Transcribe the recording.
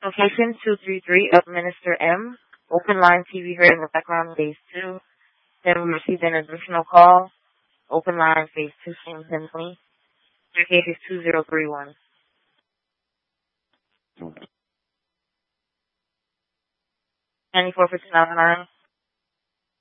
Location 233 of Minister M. Open line TV heard in the background, phase 2. Then we received an additional call. Open line, phase 2, same simply. Your case is 2031. 9459.